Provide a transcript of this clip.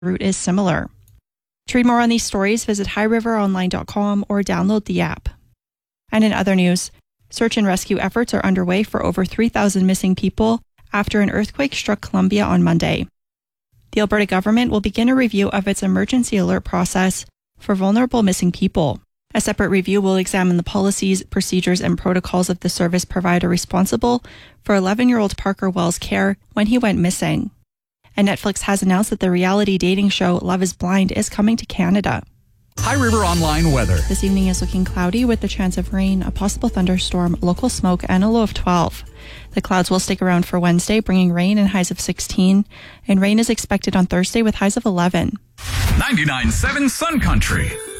route is similar. To read more on these stories, visit highriveronline.com or download the app. And in other news, search and rescue efforts are underway for over 3,000 missing people after an earthquake struck Colombia on Monday. The Alberta government will begin a review of its emergency alert process for vulnerable missing people. A separate review will examine the policies, procedures, and protocols of the service provider responsible for 11-year-old Parker Wells' care when he went missing. And Netflix has announced that the reality dating show Love is Blind is coming to Canada. High River Online weather. This evening is looking cloudy with the chance of rain, a possible thunderstorm, local smoke, and a low of 12. The clouds will stick around for Wednesday, bringing rain and highs of 16. And rain is expected on Thursday with highs of 11. 99.7 Sun Country.